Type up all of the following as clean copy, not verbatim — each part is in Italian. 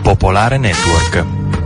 Popolare Network.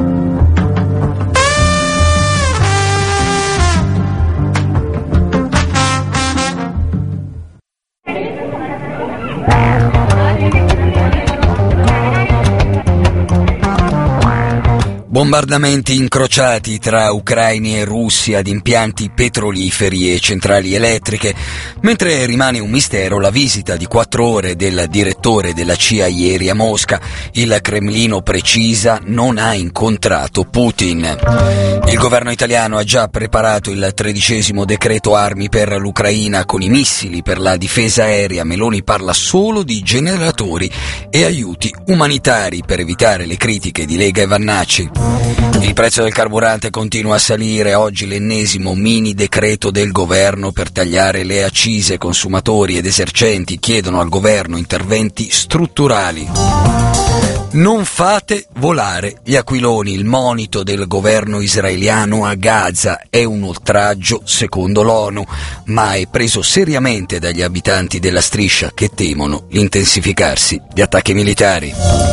Bombardamenti incrociati tra ucraini e russi ad impianti petroliferi e centrali elettriche, mentre rimane un mistero la visita di 4 ore del direttore della CIA ieri a Mosca. Il Cremlino precisa non ha incontrato Putin. Il governo italiano ha già preparato il 13° decreto armi per l'Ucraina con i missili per la difesa aerea. Meloni parla solo di generatori e aiuti umanitari per evitare le critiche di Lega e Vannacci. Il prezzo del carburante continua a salire, oggi l'ennesimo mini decreto del governo per tagliare le accise. Consumatori ed esercenti chiedono al governo interventi strutturali. Non fate volare gli aquiloni, il monito del governo israeliano a Gaza è un oltraggio secondo l'ONU, ma è preso seriamente dagli abitanti della striscia che temono l'intensificarsi di attacchi militari.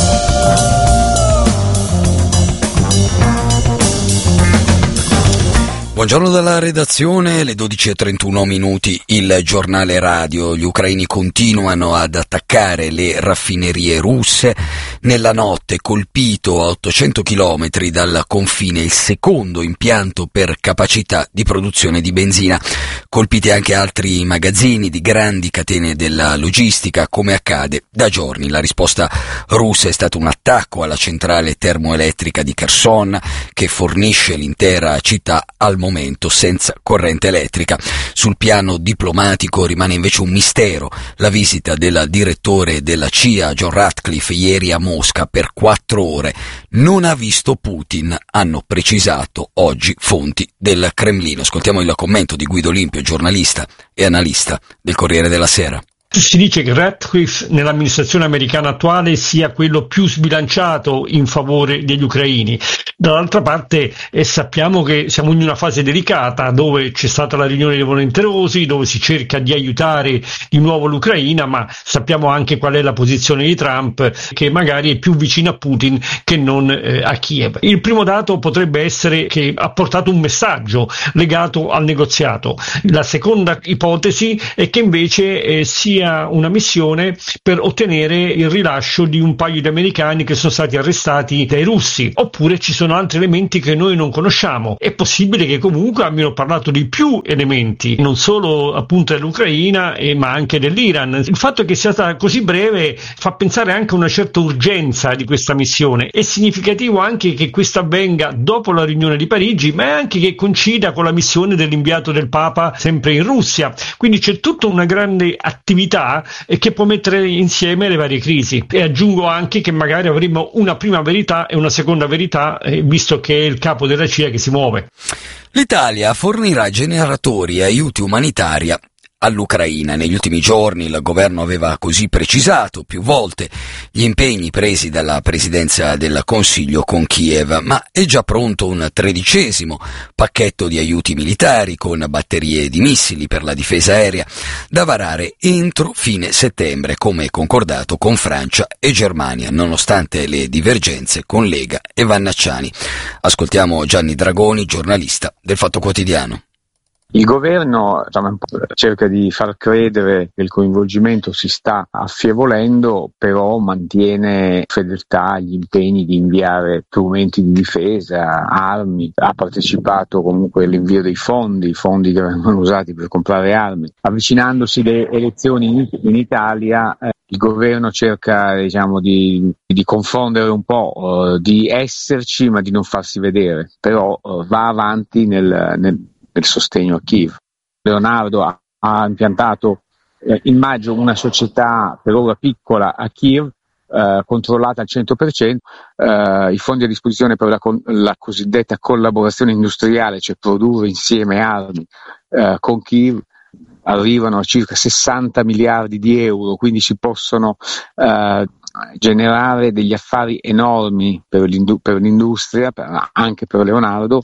Buongiorno dalla redazione, le 12:31, il giornale radio. Gli ucraini continuano ad attaccare le raffinerie russe. Nella notte colpito a 800 chilometri dal confine il secondo impianto per capacità di produzione di benzina. Colpiti anche altri magazzini di grandi catene della logistica, come accade da giorni. La risposta russa è stato un attacco alla centrale termoelettrica di Kherson, che fornisce l'intera città al momento senza corrente elettrica. Sul piano diplomatico rimane invece un mistero la visita del direttore della CIA, John Ratcliffe, ieri a Mosca per 4 ore. Non ha visto Putin, hanno precisato oggi fonti del Cremlino. Ascoltiamo il commento di Guido Olimpio, giornalista e analista del Corriere della Sera. Si dice che Ratcliffe nell'amministrazione americana attuale sia quello più sbilanciato in favore degli ucraini. Dall'altra parte sappiamo che siamo in una fase delicata dove c'è stata la riunione dei volenterosi, dove si cerca di aiutare di nuovo l'Ucraina, ma sappiamo anche qual è la posizione di Trump, che magari è più vicino a Putin che non a Kiev. Il primo dato potrebbe essere che ha portato un messaggio legato al negoziato. La seconda ipotesi è che invece sia una missione per ottenere il rilascio di un paio di americani che sono stati arrestati dai russi, oppure ci sono altri elementi che noi non conosciamo. È possibile che comunque abbiano parlato di più elementi, non solo appunto dell'Ucraina ma anche dell'Iran. Il fatto che sia stata così breve fa pensare anche a una certa urgenza di questa missione. È significativo anche che questa avvenga dopo la riunione di Parigi, ma è anche che coincida con la missione dell'inviato del Papa sempre in Russia. Quindi c'è tutta una grande attività che può mettere insieme le varie crisi. E aggiungo anche che magari avremo una prima verità e una seconda verità, visto che è il capo della CIA che si muove. L'Italia fornirà generatori e aiuti umanitari all'Ucraina. Negli ultimi giorni il governo aveva così precisato più volte gli impegni presi dalla Presidenza del Consiglio con Kiev, ma è già pronto un 13° pacchetto di aiuti militari con batterie di missili per la difesa aerea da varare entro fine settembre, come concordato con Francia e Germania, nonostante le divergenze con Lega e Vannacciani. Ascoltiamo Gianni Dragoni, giornalista del Fatto Quotidiano. Il governo cerca di far credere che il coinvolgimento si sta affievolendo, però mantiene fedeltà agli impegni di inviare strumenti di difesa, armi. Ha partecipato comunque all'invio dei fondi che vengono usati per comprare armi. Avvicinandosi le elezioni in Italia, il governo cerca di confondere un po', di esserci ma di non farsi vedere, però va avanti nel sostegno a Kiev. Leonardo ha impiantato in maggio una società per ora piccola a Kiev, controllata al 100%, i fondi a disposizione per la cosiddetta collaborazione industriale, cioè produrre insieme armi con Kiev, arrivano a circa 60 miliardi di euro, quindi si possono generare degli affari enormi per l'industria, anche per Leonardo.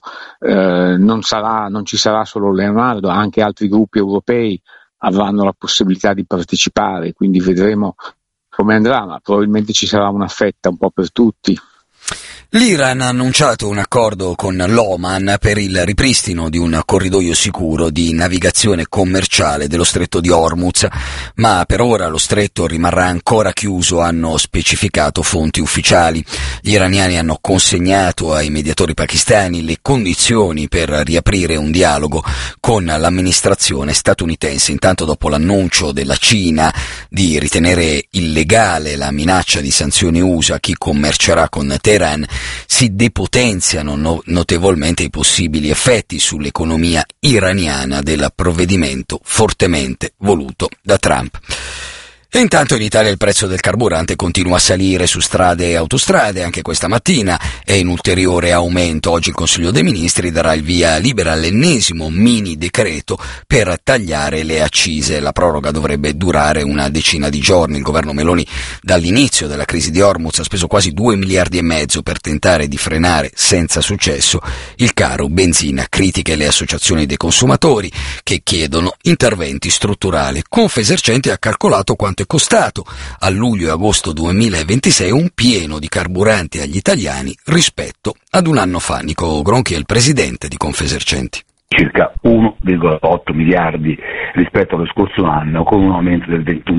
Non ci sarà solo Leonardo, anche altri gruppi europei avranno la possibilità di partecipare, quindi vedremo come andrà, ma probabilmente ci sarà una fetta un po' per tutti. L'Iran ha annunciato un accordo con l'Oman per il ripristino di un corridoio sicuro di navigazione commerciale dello stretto di Hormuz, ma per ora lo stretto rimarrà ancora chiuso, hanno specificato fonti ufficiali. Gli iraniani hanno consegnato ai mediatori pakistani le condizioni per riaprire un dialogo con l'amministrazione statunitense. Intanto, dopo l'annuncio della Cina di ritenere illegale la minaccia di sanzioni USA a chi commercerà con Teheran, si depotenziano notevolmente i possibili effetti sull'economia iraniana del provvedimento fortemente voluto da Trump. E intanto in Italia il prezzo del carburante continua a salire su strade e autostrade, anche questa mattina è in ulteriore aumento. Oggi il Consiglio dei Ministri darà il via libera all'ennesimo mini decreto per tagliare le accise. La proroga dovrebbe durare una decina di giorni. Il governo Meloni dall'inizio della crisi di Hormuz ha speso quasi 2,5 miliardi per tentare di frenare senza successo il caro benzina. Critiche le associazioni dei consumatori che chiedono interventi strutturali. Confesercenti ha calcolato quanto è costato a luglio e agosto 2026 un pieno di carburanti agli italiani rispetto ad un anno fa. Nico Gronchi è il presidente di Confesercenti. Circa 1,8 miliardi rispetto allo scorso anno, con un aumento del 21%.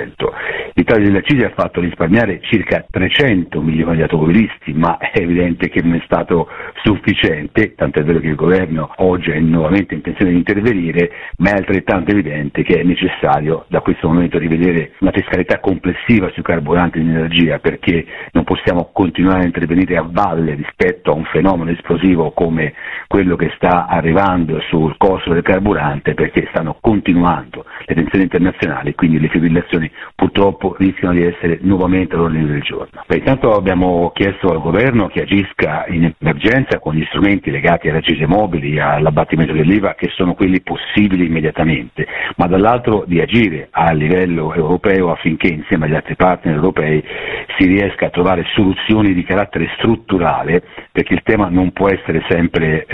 Il taglio delle accise ha fatto risparmiare circa 300 milioni di automobilisti, ma è evidente che non è stato sufficiente, tant'è vero che il governo oggi è nuovamente in intenzione di intervenire, ma è altrettanto evidente che è necessario da questo momento rivedere una fiscalità complessiva sui carburanti e l'energia, perché non possiamo continuare a intervenire a valle rispetto a un fenomeno esplosivo come quello che sta arrivando sul costo del carburante, perché stanno continuando le tensioni internazionali, quindi le fibrillazioni purtroppo rischiano di essere nuovamente all'ordine del giorno. Intanto abbiamo chiesto al governo che agisca in emergenza con gli strumenti legati alle accise mobili, all'abbattimento dell'IVA, che sono quelli possibili immediatamente, ma dall'altro di agire a livello europeo affinché insieme agli altri partner europei si riesca a trovare soluzioni di carattere strutturale, perché il tema non può essere sempre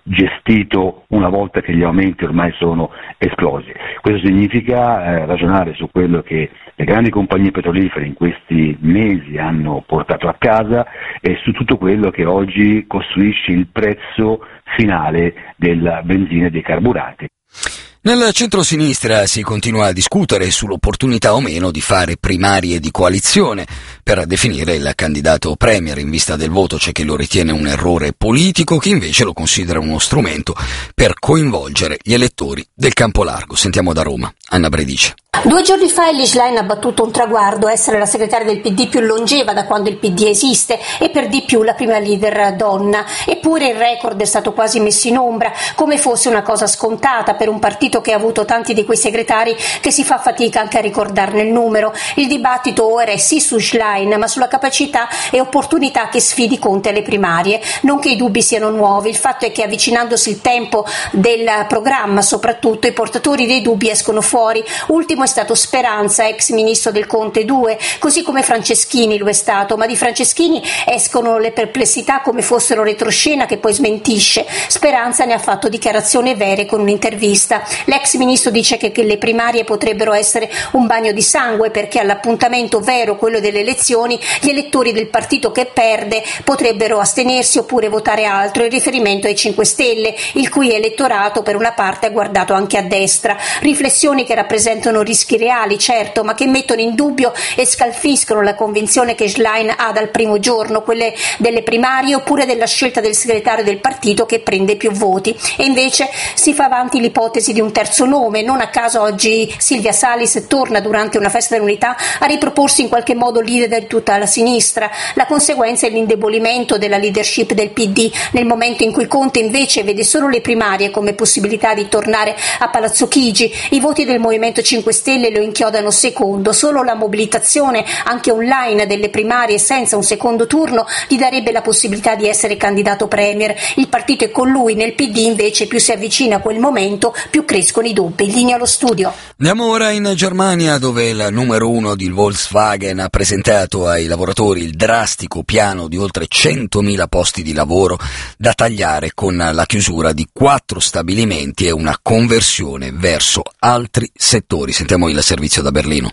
gestito una volta che gli aumenti ormai sono esplosi. Questo significa ragionare su quello che le grandi compagnie petrolifere in questi mesi hanno portato a casa e su tutto quello che oggi costruisce il prezzo finale della benzina e dei carburanti. Nel centro-sinistra si continua a discutere sull'opportunità o meno di fare primarie di coalizione per definire il candidato premier. In vista del voto c'è chi lo ritiene un errore politico, chi invece lo considera uno strumento per coinvolgere gli elettori del campo largo. Sentiamo da Roma Anna Bredice. 2 giorni fa Elly Schlein ha battuto un traguardo, essere la segretaria del PD più longeva da quando il PD esiste e per di più la prima leader donna. Eppure il record è stato quasi messo in ombra, come fosse una cosa scontata per un partito che ha avuto tanti di quei segretari che si fa fatica anche a ricordarne il numero. Il dibattito ora è sì su Schlein, ma sulla capacità e opportunità che sfidi Conte alle primarie. Non che i dubbi siano nuovi, il fatto è che avvicinandosi il tempo del programma, soprattutto i portatori dei dubbi escono fuori. Ultimo è stato Speranza, ex ministro del Conte 2, così come Franceschini lo è stato, ma di Franceschini escono le perplessità come fossero retroscena che poi smentisce. Speranza ne ha fatto dichiarazioni vere con un'intervista. L'ex ministro dice che le primarie potrebbero essere un bagno di sangue perché all'appuntamento vero, quello delle elezioni, gli elettori del partito che perde potrebbero astenersi oppure votare altro, in riferimento ai 5 Stelle, il cui elettorato per una parte ha guardato anche a destra. Riflessioni che rappresentano rischi reali, certo, ma che mettono in dubbio e scalfiscono la convinzione che Schlein ha dal primo giorno, quelle delle primarie oppure della scelta del segretario del partito che prende più voti. E invece si fa avanti l'ipotesi di un terzo nome. Non a caso oggi Silvia Salis torna durante una festa dell'unità a riproporsi in qualche modo leader di tutta la sinistra. La conseguenza è l'indebolimento della leadership del PD nel momento in cui Conte invece vede solo le primarie come possibilità di tornare a Palazzo Chigi. I voti del Movimento 5 Stelle lo inchiodano secondo. Solo la mobilitazione anche online delle primarie senza un secondo turno gli darebbe la possibilità di essere candidato premier. Il partito è con lui, nel PD invece più si avvicina a quel momento più crescono i dubbi. In linea allo studio. Andiamo ora in Germania, dove il numero 1 di Volkswagen ha presentato ai lavoratori il drastico piano di oltre 100.000 posti di lavoro da tagliare con la chiusura di 4 stabilimenti e una conversione verso altri settori. Sentiamo il servizio da Berlino.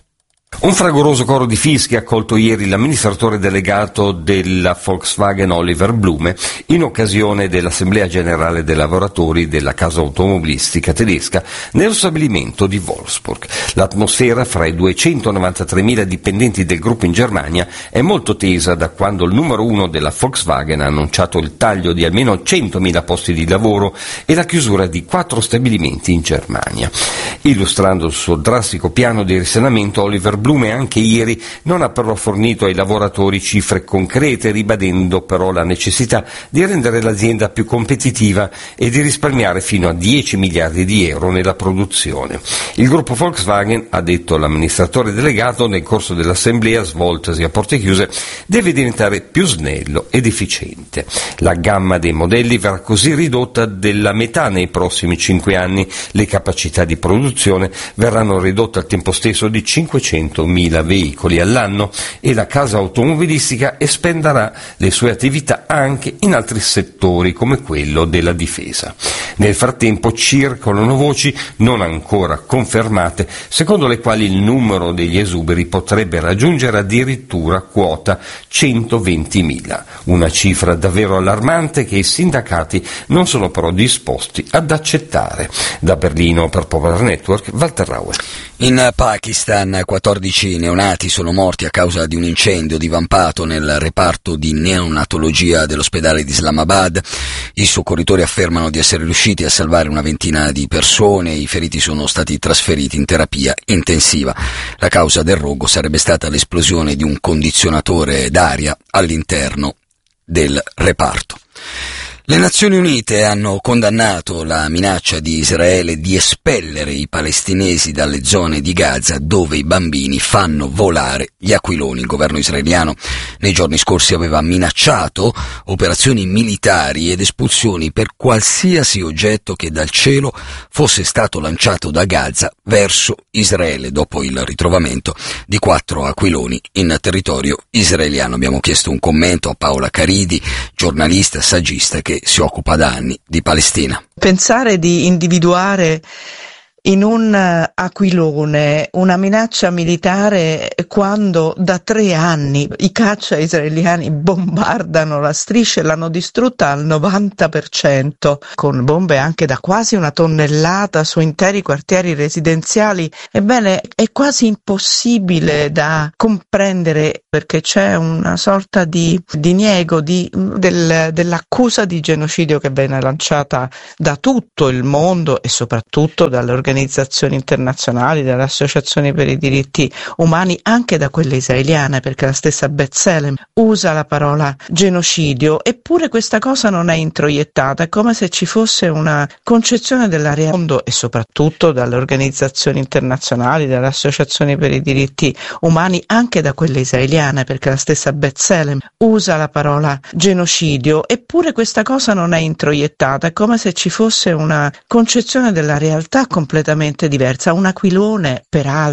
Un fragoroso coro di fischi ha accolto ieri l'amministratore delegato della Volkswagen Oliver Blume in occasione dell'Assemblea Generale dei Lavoratori della casa automobilistica tedesca nello stabilimento di Wolfsburg. L'atmosfera fra i 293.000 dipendenti del gruppo in Germania è molto tesa da quando il numero uno della Volkswagen ha annunciato il taglio di almeno 100.000 posti di lavoro e la chiusura di 4 stabilimenti in Germania. Illustrando il suo drastico piano di risanamento, Oliver Blume anche ieri non ha però fornito ai lavoratori cifre concrete, ribadendo però la necessità di rendere l'azienda più competitiva e di risparmiare fino a 10 miliardi di euro nella produzione. Il gruppo Volkswagen, ha detto l'amministratore delegato nel corso dell'assemblea svoltasi a porte chiuse, deve diventare più snello ed efficiente. La gamma dei modelli verrà così ridotta della metà nei prossimi 5 anni, le capacità di produzione verranno ridotte al tempo stesso di 500.000 veicoli all'anno e la casa automobilistica espanderà le sue attività anche in altri settori come quello della difesa. Nel frattempo circolano voci non ancora confermate secondo le quali il numero degli esuberi potrebbe raggiungere addirittura quota 120.000, una cifra davvero allarmante che i sindacati non sono però disposti ad accettare. Da Berlino per Power Network, Walter Rauer. In Pakistan 14 neonati sono morti a causa di un incendio divampato nel reparto di neonatologia dell'ospedale di Islamabad. I soccorritori affermano di essere riusciti a salvare una ventina di persone, i feriti sono stati trasferiti in terapia intensiva. La causa del rogo sarebbe stata l'esplosione di un condizionatore d'aria all'interno del reparto. Le Nazioni Unite hanno condannato la minaccia di Israele di espellere i palestinesi dalle zone di Gaza dove i bambini fanno volare gli aquiloni. Il governo israeliano nei giorni scorsi aveva minacciato operazioni militari ed espulsioni per qualsiasi oggetto che dal cielo fosse stato lanciato da Gaza verso Israele dopo il ritrovamento di 4 aquiloni in territorio israeliano. Abbiamo chiesto un commento a Paola Caridi, giornalista, saggista che si occupa da anni di Palestina. Pensare di individuare in un aquilone una minaccia militare quando da 3 anni i caccia israeliani bombardano la striscia e l'hanno distrutta al 90%, con bombe anche da quasi 1 tonnellata su interi quartieri residenziali, ebbene è quasi impossibile da comprendere perché c'è una sorta di diniego dell'accusa di genocidio che viene lanciata da tutto il mondo e soprattutto dalle organizzazioni internazionali, dalle associazioni per i diritti umani, anche da quelle israeliane, perché la stessa B'Tselem usa la parola genocidio, eppure questa cosa non è introiettata, è come se ci fosse una concezione della realtà e soprattutto dalle organizzazioni internazionali, dalle associazioni per i diritti umani, anche da quelle israeliane, perché la stessa B'Tselem usa la parola genocidio, eppure questa cosa non è introiettata, è come se ci fosse una concezione della realtà completamente diversa. Un aquilone, peraltro,